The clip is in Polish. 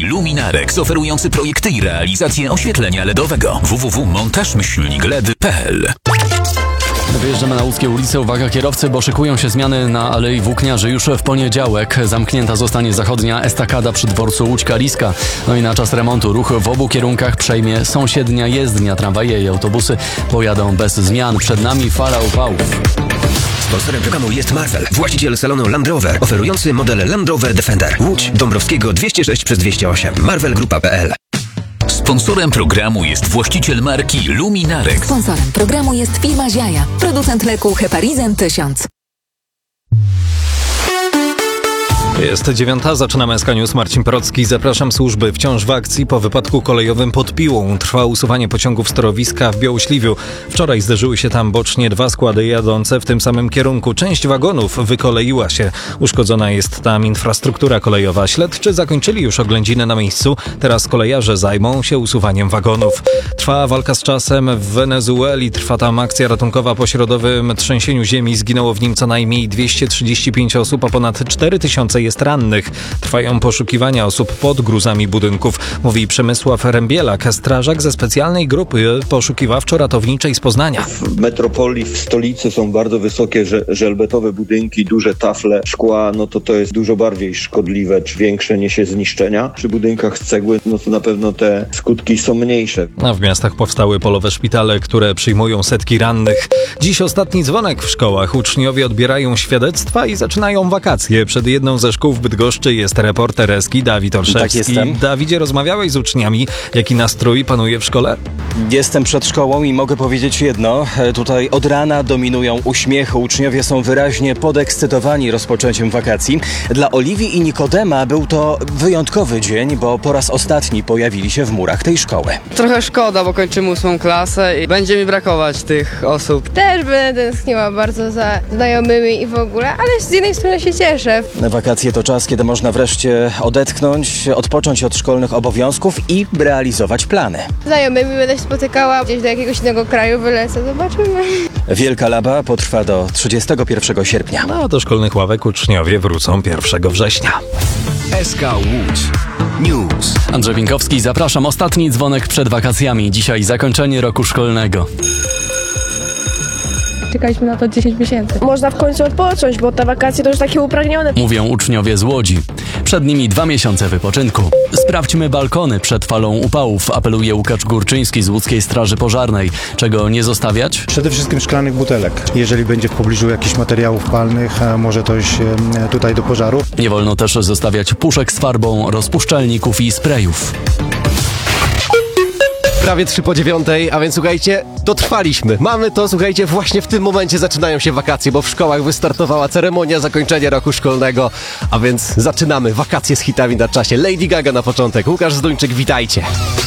Luminarex, oferujący projekty i realizację oświetlenia LEDowego. www.montaż-led.pl. Wyjeżdżamy na łódzkie ulice. Uwaga kierowcy, bo szykują się zmiany na Alei Włókniarzy. Już w poniedziałek zamknięta zostanie zachodnia estakada przy dworcu Łódź-Kaliska. No i na czas remontu ruch w obu kierunkach przejmie sąsiednia jezdnia. Tramwaje i autobusy pojadą bez zmian. Przed nami fala upałów. Sponsorem programu jest Marvel, właściciel salonu Land Rover, oferujący model Land Rover Defender. Łódź, Dąbrowskiego 206/208. marvelgrupa.pl. Sponsorem programu jest właściciel marki Luminarex. Sponsorem programu jest firma Ziaja, producent leku Heparizan 1000. Jest 9:00, zaczynamy SK News. Marcin Procki, zapraszam. Służby wciąż w akcji po wypadku kolejowym pod Piłą. Trwa usuwanie pociągów z torowiska w Białośliwiu. Wczoraj zderzyły się tam bocznie dwa składy jadące w tym samym kierunku. Część wagonów wykoleiła się. Uszkodzona jest tam infrastruktura kolejowa. Śledczy zakończyli już oględziny na miejscu. Teraz kolejarze zajmą się usuwaniem wagonów. Trwa walka z czasem w Wenezueli. Trwa tam akcja ratunkowa po środowym trzęsieniu ziemi. Zginęło w nim co najmniej 235 osób, a ponad 4000 jest rannych. Trwają poszukiwania osób pod gruzami budynków, mówi Przemysław Rębielak, strażak ze specjalnej grupy poszukiwawczo-ratowniczej z Poznania. W metropolii, w stolicy są bardzo wysokie żelbetowe budynki, duże tafle szkła, to jest dużo bardziej szkodliwe, czy większe niesie zniszczenia. Przy budynkach z cegły, to na pewno te skutki są mniejsze. A w miastach powstały polowe szpitale, które przyjmują setki rannych. Dziś ostatni dzwonek w szkołach. Uczniowie odbierają świadectwa i zaczynają wakacje. Przed jedną ze szkół w Bydgoszczy jest reporter Eski Dawid Olszewski. Tak, jestem. Dawidzie, rozmawiałeś z uczniami. Jaki nastrój panuje w szkole? Jestem przed szkołą i mogę powiedzieć jedno. Tutaj od rana dominują uśmiechy. Uczniowie są wyraźnie podekscytowani rozpoczęciem wakacji. Dla Oliwii i Nikodema był to wyjątkowy dzień, bo po raz ostatni pojawili się w murach tej szkoły. Trochę szkoda, bo kończymy 8. klasę i będzie mi brakować tych osób. Też będę tęskniła bardzo za znajomymi i w ogóle, ale z jednej strony się cieszę. Wakacje to czas, kiedy można wreszcie odetchnąć, odpocząć od szkolnych obowiązków i realizować plany. Znajomymi będę się spotykała, gdzieś do jakiegoś innego kraju wylecę, zobaczymy. Wielka Laba potrwa do 31 sierpnia. Do szkolnych ławek uczniowie wrócą 1 września. SK Łódź News. Andrzej Winkowski, zapraszam. Ostatni dzwonek przed wakacjami. Dzisiaj zakończenie roku szkolnego. Czekaliśmy na to 10 miesięcy. Można w końcu odpocząć, bo te wakacje to już takie upragnione. Mówią uczniowie z Łodzi. Przed nimi 2 miesiące wypoczynku. Sprawdźmy balkony przed falą upałów, apeluje Łukasz Górczyński z Łódzkiej Straży Pożarnej. Czego nie zostawiać? Przede wszystkim szklanych butelek. Jeżeli będzie w pobliżu jakichś materiałów palnych, może dojść tutaj do pożaru. Nie wolno też zostawiać puszek z farbą, rozpuszczalników i sprayów. Prawie 8:03, a więc słuchajcie, dotrwaliśmy. Mamy to, słuchajcie, właśnie w tym momencie zaczynają się wakacje, bo w szkołach wystartowała ceremonia zakończenia roku szkolnego, a więc zaczynamy wakacje z hitami na czasie. Lady Gaga na początek, Łukasz Zduńczyk, witajcie.